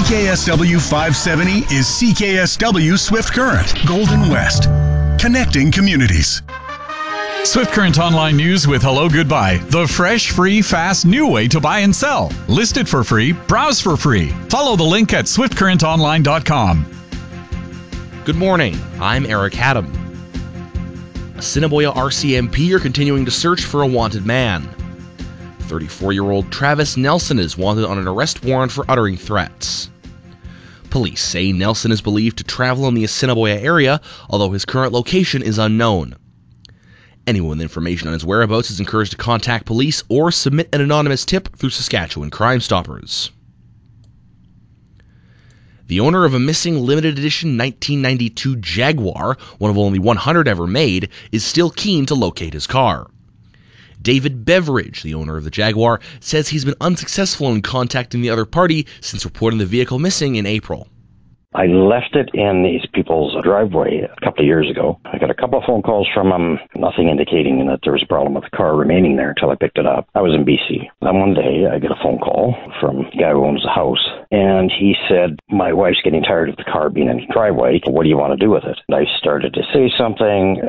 CKSW 570 is CKSW Swift Current, Golden West. Connecting communities. Swift Current Online News with Hello Goodbye. The fresh, free, fast, new way to buy and sell. List it for free. Browse for free. Follow the link at swiftcurrentonline.com. Good morning. I'm Eric Haddam. Assiniboia RCMP are continuing to search for a wanted man. 34-year-old Travis Nelson is wanted on an arrest warrant for uttering threats. Police say Nelson is believed to travel in the Assiniboia area, although his current location is unknown. Anyone with information on his whereabouts is encouraged to contact police or submit an anonymous tip through Saskatchewan Crime Stoppers. The owner of a missing limited edition 1992 Jaguar, one of only 100 ever made, is still keen to locate his car. David Beveridge, the owner of the Jaguar, says he's been unsuccessful in contacting the other party since reporting the vehicle missing in April. I left it in these people's driveway a couple of years ago. I got a couple of phone calls from them, nothing indicating that there was a problem with the car remaining there until I picked it up. I was in BC. Then one day I get a phone call from the guy who owns the house, and he said, my wife's getting tired of the car being in the driveway. What do you want to do with it? And I started to say something.